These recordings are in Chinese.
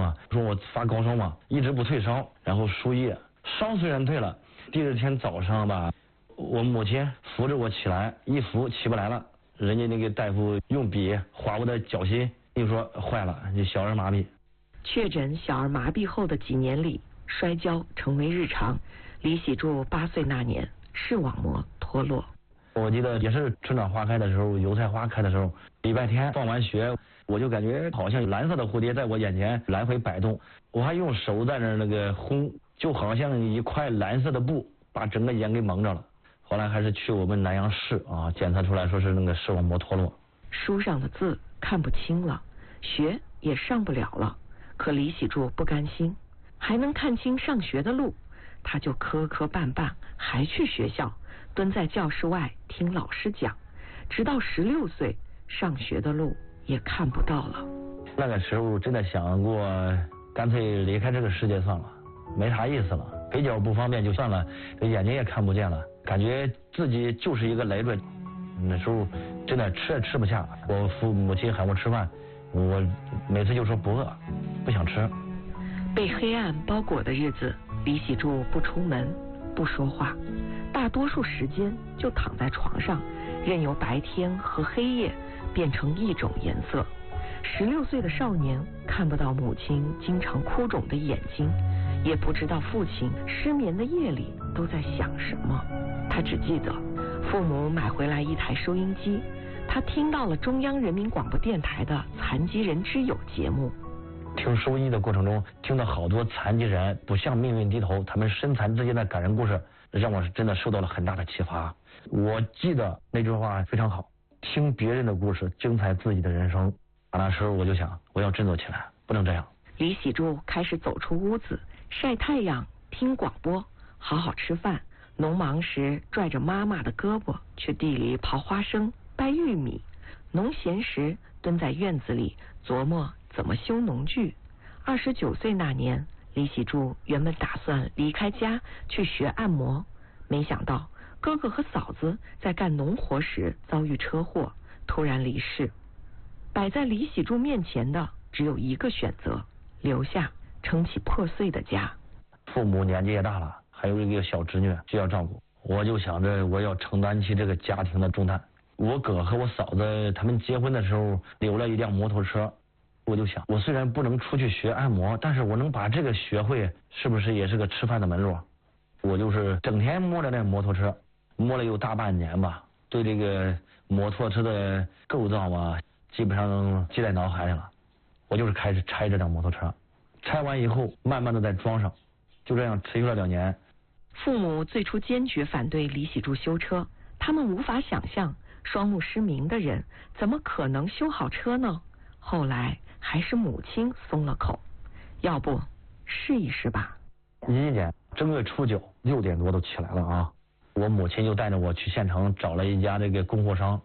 嘛，说我发高烧嘛，一直不退烧，然后输液，烧虽然退了，第二天早上吧，我母亲扶着我起来，一扶起不来了，人家那个大夫用笔划我的脚心，就说坏了，你小儿麻痹。 确诊小儿麻痹后的几年里，摔跤成为日常。李喜柱8岁那年，视网膜脱落。 我记得也是春暖花开的时候，油菜花开的时候，礼拜天放完学，我就感觉好像蓝色的蝴蝶在我眼前来回摆动，我还用手在那个轰，就好像一块蓝色的布把整个眼给蒙着了。后来还是去我们南阳市啊，检测出来说是那个视网膜脱落。 书上的字看不清了，学也上不了了，可李喜柱不甘心，还能看清上学的路，他就磕磕绊绊还去学校，蹲在教室外听老师讲，直到16岁，上学的路也看不到了。 那个时候真的想过，干脆离开这个世界算了，没啥意思了，腿脚不方便就算了，眼睛也看不见了，感觉自己就是一个累赘。那时候真的吃也吃不下，我父母亲喊我吃饭，我每次就说不饿，不想吃。 被黑暗包裹的日子，李喜柱不出门，不说话，大多数时间就躺在床上，任由白天和黑夜变成一种颜色。16岁的少年看不到母亲经常哭肿的眼睛，也不知道父亲失眠的夜里都在想什么。他只记得父母买回来一台收音机，他听到了中央人民广播电台的残疾人之友节目。 听收音的过程中，听到好多残疾人不向命运低头，他们身残志坚的感人故事，让我是真的受到了很大的启发。我记得那句话非常好，听别人的故事，精彩自己的人生。那时候我就想，我要振作起来，不能这样。 李喜柱开始走出屋子，晒太阳，听广播，好好吃饭。农忙时拽着妈妈的胳膊去地里刨花生、掰玉米，农闲时蹲在院子里琢磨怎么修农具。29岁那年，李喜柱原本打算离开家去学按摩，没想到哥哥和嫂子在干农活时遭遇车祸，突然离世。摆在李喜柱面前的只有一个选择，留下撑起破碎的家。 父母年纪也大了，还有一个小侄女需要照顾，我就想着我要承担起这个家庭的重担。我哥和我嫂子他们结婚的时候留了一辆摩托车，我就想，我虽然不能出去学按摩，但是我能把这个学会，是不是也是个吃饭的门路？我就是整天摸着那摩托车，摸了有大半年吧，对这个摩托车的构造啊，基本上记在脑海里了。我就是开始拆这辆摩托车，拆完以后慢慢的再装上，就这样持续了2年。 父母最初坚决反对李喜柱修车，他们无法想象双目失明的人怎么可能修好车呢？后来还是母亲松了口，要不试一试吧。 11年正月初9 6点多都起来了啊，我母亲就带着我去县城找了一家这个供货商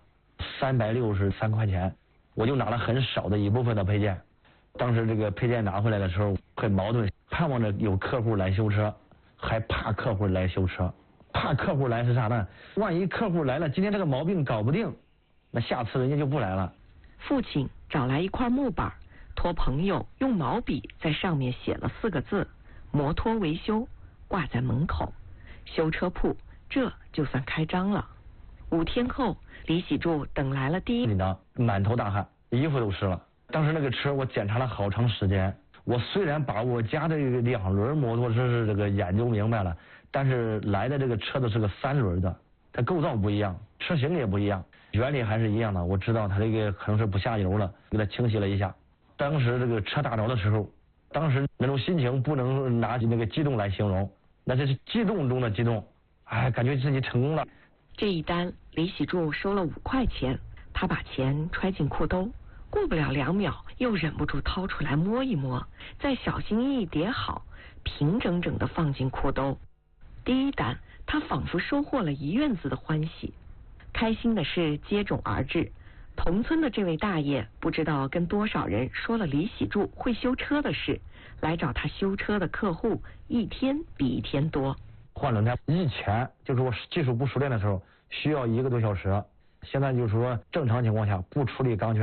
，363块钱，我就拿了很少的一部分的配件。当时这个配件拿回来的时候很矛盾，盼望着有客户来修车，还怕客户来修车。怕客户来是啥呢？万一客户来了，今天这个毛病搞不定，那下次人家就不来了。 父亲找来一块木板，托朋友用毛笔在上面写了4个字：摩托维修，挂在门口。修车铺这就算开张了。5天后，李喜柱等来了第一紧张，满头大汗，衣服都湿了。当时那个车我检查了好长时间，我虽然把我家的这个2轮摩托车是这个研究明白了，但是来的这个车子是个3轮的，它构造不一样，车型也不一样，原理还是一样的。我知道它这个可能是不下油了，给它清洗了一下。当时这个车打着的时候，当时那种心情不能拿起那个激动来形容，那这是激动中的激动，哎，感觉自己成功了。 这一单李喜柱收了5块钱，他把钱揣进裤兜，过不了2秒又忍不住掏出来摸一摸，再小心翼翼叠好，平整整地放进裤兜。第一单他仿佛收获了1院子的欢喜。开心的事接踵而至，同村的这位大爷不知道跟多少人说了李喜柱会修车的事，来找他修车的客户一天比一天多。 换轮胎以前就是我技术不熟练的时候需要1个多小时，现在就是说正常情况下不处理钢圈